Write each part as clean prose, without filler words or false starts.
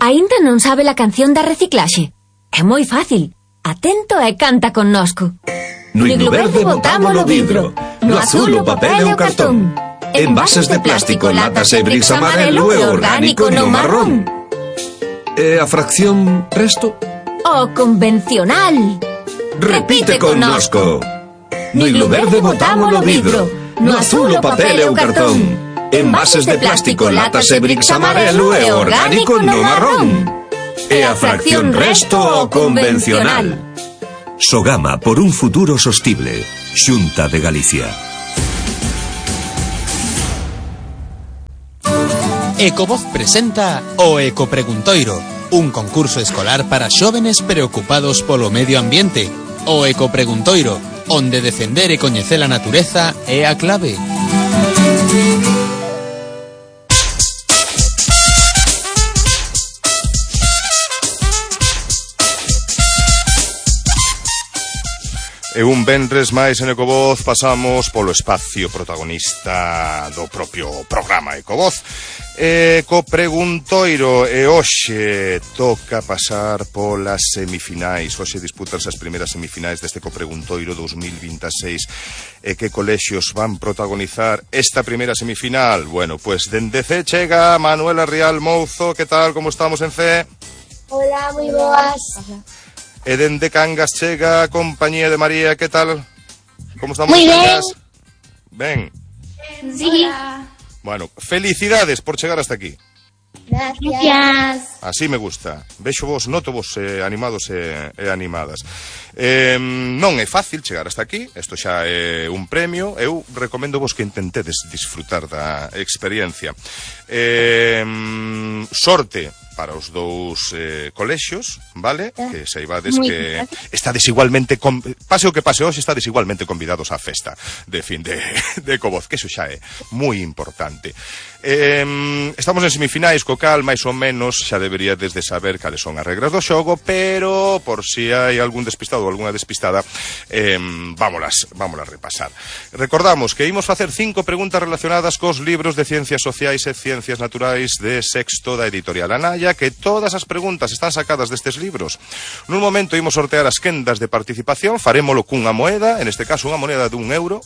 Aínda non sabe a canción da reciclaxe? É moi fácil. Atento e canta connosco. No iglo verde botámolo vidro, no azul o papel e o cartón. Envases de plástico, latas e bricks amarelo e orgánico no marrón. E a fracción resto? O convencional. Repite connosco. No iglo verde botámolo vidro, no azul o papel e o cartón. Envases de plástico, latas e bricks amarelo e orgánico no marrón. E a fracción resto o convencional. Sogama por un futuro sostible. Xunta de Galicia. Ecovoz presenta o Ecopreguntoiro, un concurso escolar para xóvenes preocupados polo medio ambiente. O Ecopreguntoiro, onde defender e coñecer a natureza é a clave. E un venres máis en Ecovoz pasamos polo espacio protagonista do propio programa Ecovoz. Ecopreguntoiro, e hoxe toca pasar polas semifinais. Hoxe disputanse as primeiras semifinais deste Ecopreguntoiro 2026. E que colexios van protagonizar esta primeira semifinal? Bueno, pues dende C chega Manuela Rial Mouzo. Que tal, como estamos en C? Hola, moi boas. E dende Cangas chega a compañía de María, que tal? Como estamos en Cangas? Ben. Sí. Bueno, felicidades por chegar hasta aquí. Gracias. Así me gusta. Vexo vos, noto vos animados e animadas. Non é fácil chegar hasta aquí. Isto xa é un premio. Eu recomendo vos que intentedes disfrutar da experiencia. Sorte para os dous colexios, vale? Que saibades que está desigualmente pase o que pase hoxe, está desigualmente convidados á festa de fin de Ecovoz, que iso xa é moi importante. Estamos en semifinais, co cal máis ou menos xa deberíades de saber cales son as regras do xogo, pero por si hai algún despistado ou algunha despistada, vámolas repasar. Recordamos que imos facer 5 preguntas relacionadas cos libros de Ciencias Sociais e Ciencias Naturais de sexto da editorial Anaya, que todas as preguntas están sacadas destes libros. Nun momento imos sortear as quendas de participación, farémolo cunha moeda, en este caso unha moeda de €1.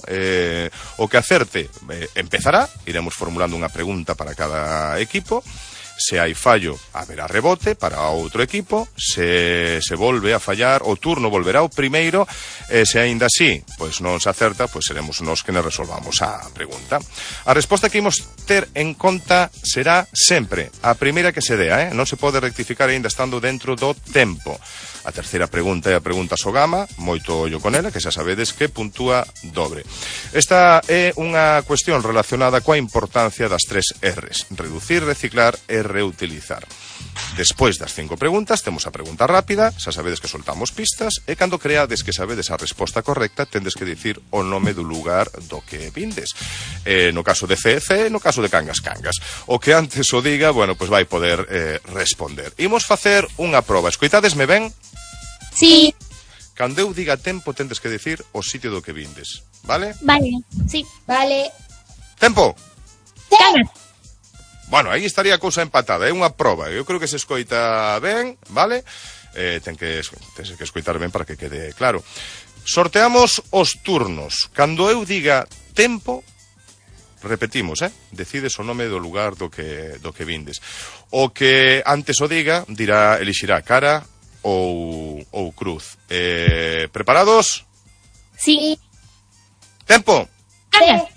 O que acerte empezará, iremos formulando unha pregunta para cada equipo. Se hai fallo, haberá rebote para outro equipo. Se volve a fallar, o turno volverá ao primeiro. Se aínda así, pois non se acerta, pois seremos nós que nos resolvamos a pregunta. A resposta que imos ter en conta será sempre a primeira que se dea, non se pode rectificar aínda estando dentro do tempo. A terceira pregunta é a pregunta Sogama, moito ollo con ela, que xa sabedes que puntúa dobre. Esta é unha cuestión relacionada coa importancia das 3 R's: reducir, reciclar e reutilizar. Despois das 5 preguntas, temos a pregunta rápida, xa sabedes que soltamos pistas, e cando creades que sabedes a resposta correcta, tendes que dicir o nome do lugar do que vindes. No caso de C, no caso de Cangas. O que antes o diga, bueno, pois vai poder responder. Imos facer unha proba. Escoitadesme ben? Sí. Cando eu diga tempo, tendes que dicir o sitio do que vindes, vale? Vale. Sí. Vale. Tempo. Cangas. Bueno, aí estaría a cousa empatada, é unha proba. Eu creo que se escoita ben, vale? Ten que escoitar ben para que quede claro. Sorteamos os turnos. Cando eu diga tempo, repetimos, decides o nome do lugar do que vindes. O que antes o diga, elixirá cara ou cruz. Preparados? Sí. Tempo. Cangas.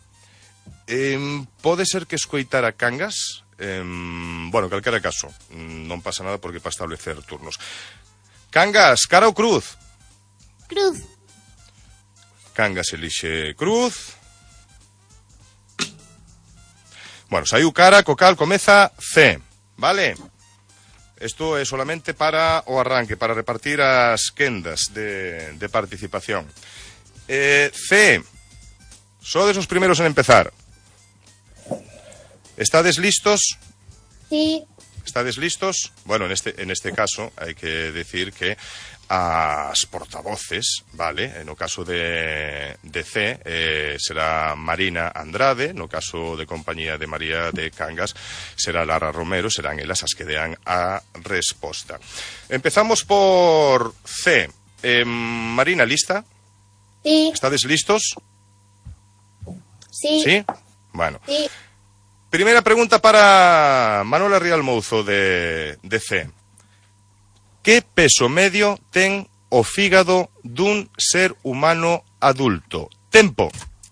Pode ser que escoitara Cangas? Bueno, calquera caso, non pasa nada porque para establecer turnos. Cangas, cara ou cruz? Cruz. Cangas elixe cruz. Bueno, saiu cara, co cal comeza C, vale? Isto é solamente para o arranque, para repartir as quendas de participación. C, sodes os primeiros en empezar. ¿Estades listos? Sí. ¿Estades listos? Bueno, en este caso hai que decir que as portavoces, vale, no caso de C será Marina Andrade, no caso de compañía de María de Cangas será Lara Romero, serán elas as que dean a resposta. Empezamos por C. Marina, ¿lista? Sí. ¿Estades listos? Sí. ¿Sí? Bueno. Sí. Primera pregunta para Manuela Rial Mouzo de C. Que peso medio ten o fígado dun ser humano adulto? Tempo.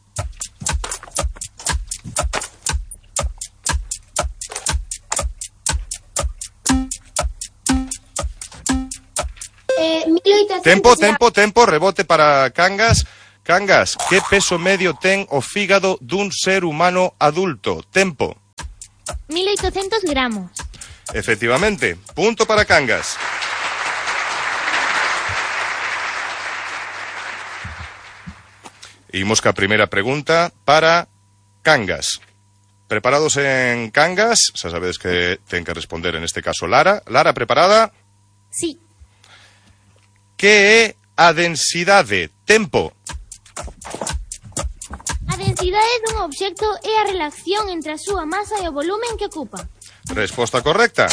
Tempo, rebote para Cangas. Cangas, que peso medio ten o fígado dun ser humano adulto? Tempo. 1800 gramos. Efectivamente, punto para Cangas. Imos ca primeira pregunta para Cangas. Preparados en Cangas? Xa sabedes que ten que responder en este caso Lara. Lara, preparada? Sí. Que é a densidade? Tempo. A densidade dun obxecto é a relación entre a súa masa e o volumen que ocupa. Resposta correcta.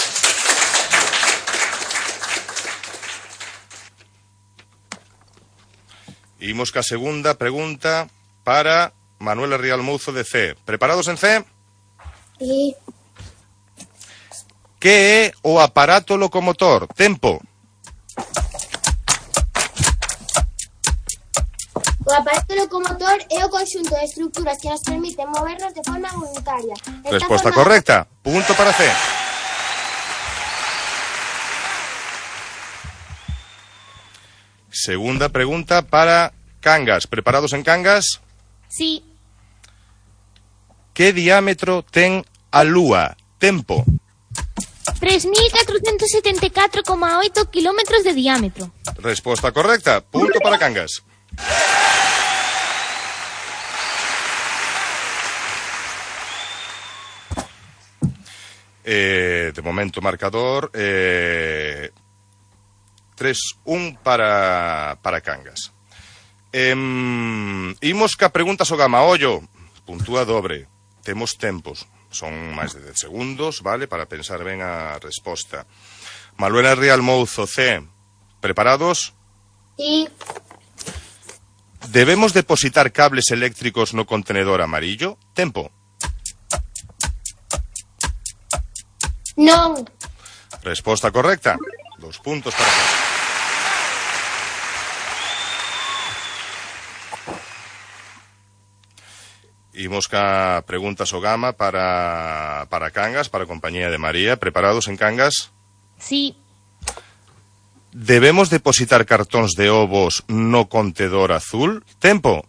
Imos ca segunda pregunta para Manuela Rial Mouzo de C. Preparados en C? Sí. Que é o aparato locomotor? Tempo. O aparato locomotor é o conxunto de estructuras que nos permiten movernos de forma voluntaria. Resposta correcta. Punto para C. Segunda pregunta para Cangas. ¿Preparados en Cangas? Sí. Que diámetro ten a Lúa? Tempo. 3.474,8 kilómetros de diámetro. Resposta correcta. Punto para Cangas. De momento marcador 3-1 para Cangas. Imos ca preguntas o gama. Ollo, puntúa dobre. Temos tempos. Son máis de 10 segundos, vale, para pensar ben a resposta. Manuela Rial Mouzo, C. Preparados? Sí. Debemos depositar cables eléctricos no contenedor amarillo? Tempo. Non. Resposta correcta. 2 puntos para Cangas. Imos ca preguntas o gama para Cangas, para a compañía de María. Preparados en Cangas? Sí. Debemos depositar cartóns de ovos no contedor azul? Tempo.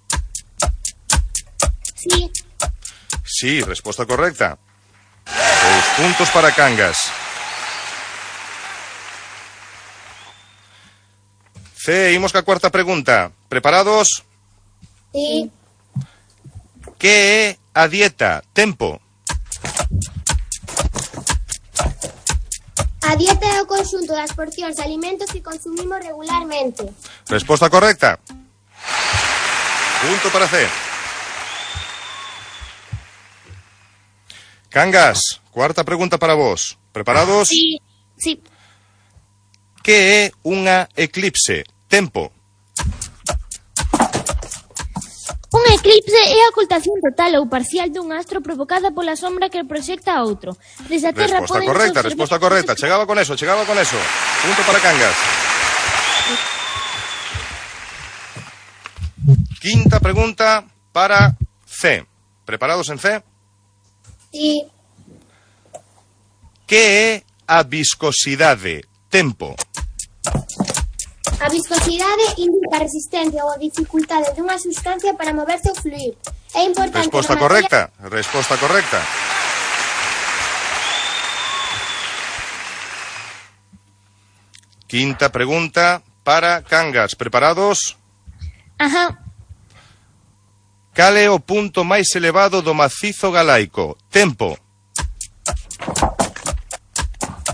Sí. Sí, resposta correcta. 2 puntos para Cangas. C, imos ca cuarta pregunta. Preparados? Sí. Que é a dieta? Tempo. A dieta é o conxunto das porcións de alimentos que consumimos regularmente. Resposta correcta. Punto para C. Cangas, cuarta pregunta para vos. Preparados? Sí. Sí. Que é unha eclipse? Tempo. Un eclipse é a ocultación total ou parcial dun astro provocada pola sombra que proxecta a outro. Desde a Terra Resposta correcta, resposta correcta. Chegaba con eso. Punto para Cangas. Quinta pregunta para C. ¿Preparados en C? Sí. Que é a viscosidade? Tempo. A viscosidade indica a resistencia ou a dificultade dunha sustancia para moverse ou fluir. É importante... Resposta correcta. Resposta correcta. Quinta pregunta para Cangas. ¿Preparados? Ajá. Cal é o punto máis elevado do macizo galaico? Tempo.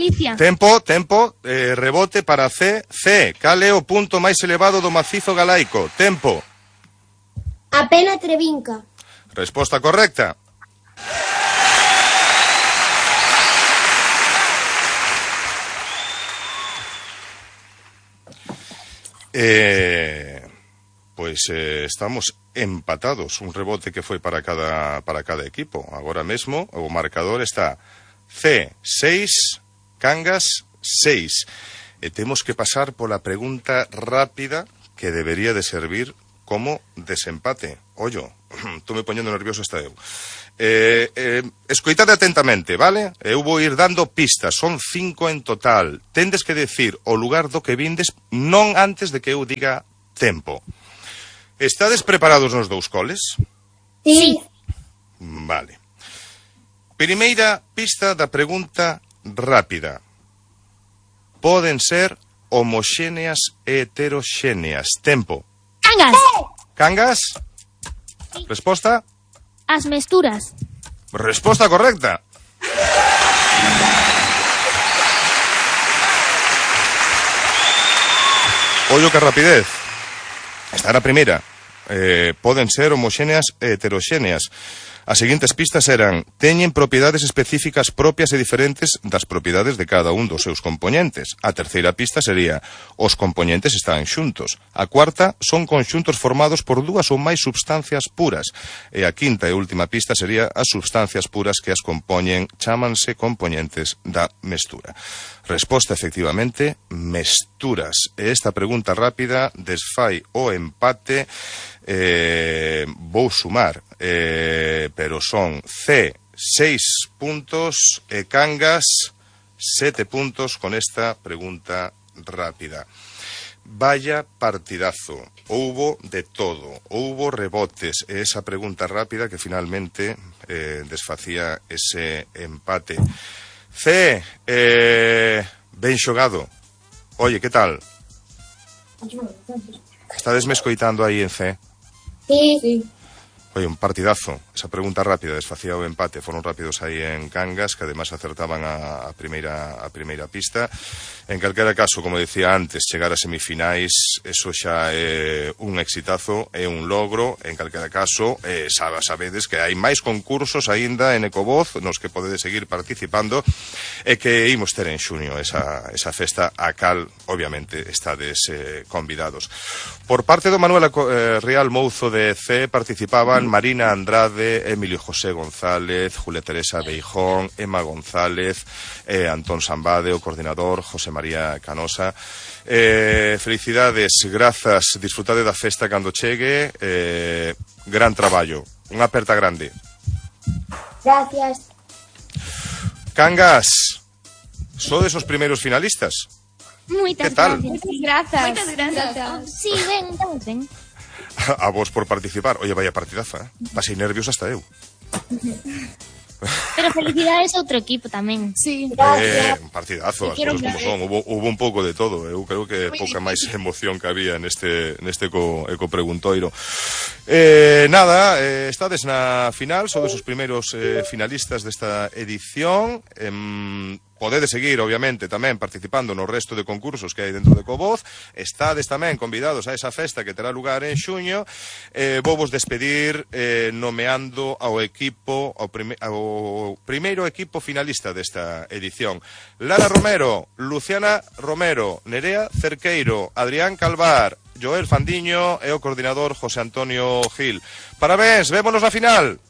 Galicia. Tempo, rebote para C. C, cal é o punto máis elevado do macizo galaico? Tempo. A Pena Trevinca. Resposta correcta. Estamos empatados, un rebote que foi para cada equipo. Agora mesmo o marcador está C 6, Cangas 6. E temos que pasar pola pregunta rápida que debería de servir como desempate. Ollo, estou me poñendo nervioso hasta eu. Escoitade atentamente, vale? Eu vou ir dando pistas, son 5 en total. Tendes que decir o lugar do que vindes non antes de que eu diga tempo. Estades preparados nos dous coles? Sí. Vale. Primeira pista da pregunta rápida. Poden ser homoxéneas e heteroxéneas. Tempo. Cangas. Cangas? Resposta? As mesturas. Resposta correcta. Ollo que rapidez. Esta era a primeira. Poden ser homoxéneas e heteroxéneas. As seguintes pistas eran: teñen propiedades específicas propias e diferentes das propiedades de cada un dos seus compoñentes. A terceira pista sería: os compoñentes están xuntos. A cuarta: son conxuntos formados por dúas ou máis substancias puras. E a quinta e última pista sería: as substancias puras que as compoñen chámanse compoñentes da mestura. Resposta, efectivamente, mesturas. E esta pregunta rápida desfai o empate. Vou sumar, pero son C 6 puntos e Cangas 7 puntos con esta pregunta rápida. Vaya partidazo, houbo de todo, houbo rebotes e esa pregunta rápida que finalmente desfacía ese empate. C, ben xogado. Oye, que tal? Estades me escoitando aí en C? Sí. Oye, un partidazo. Esa pregunta rápida desfacía o empate. Foron rápidos aí en Cangas, que además acertaban a primeira pista. En calquera caso, como decía antes, chegar a semifinais, eso xa é un exitazo, é un logro. En calquera caso, sabedes que hai máis concursos aínda en Ecovoz nos que podedes seguir participando e que imos ter en xuño esa festa a cal, obviamente, estades convidados. Por parte do Manuel Real Mouzo de C participaban Marina Andrade, Emilio José González, Julia Teresa Beijón, Emma González, Antón Sambade, o coordinador, José María Canosa. Felicidades, grazas, disfrutade da festa cando chegue, gran traballo, unha aperta grande. Gracias. Cangas, sodes os primeiros finalistas. Moitas Que tal? gracias. Moitas grazas. Sí, ven. A vos por participar. Oye, vaya partidaza, pasei nervios hasta eu. Pero felicidades a outro equipo tamén. Sí. Un partidazo, as cosas como son. Hubo un pouco de todo. Eu creo que pouca máis emoción que había neste ecopreguntoiro. Nada, estades na final, sodes os primeiros finalistas desta edición. Podedes seguir, obviamente, tamén participando no resto de concursos que hai dentro de Ecovoz. Estades tamén convidados a esa festa que terá lugar en xuño. Vou vos despedir nomeando ao primeiro equipo finalista desta edición. Lara Romero, Luciana Romero, Nerea Cerqueiro, Adrián Calvar, Joel Fandiño e o coordinador José Antonio Gil. Parabéns, vémonos na final.